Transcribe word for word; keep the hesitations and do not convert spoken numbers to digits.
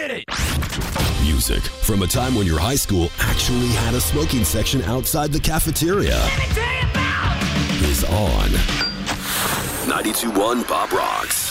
get it. Music from a time when your high school actually had a smoking section outside the cafeteria is on ninety-two point one Pop Rocks.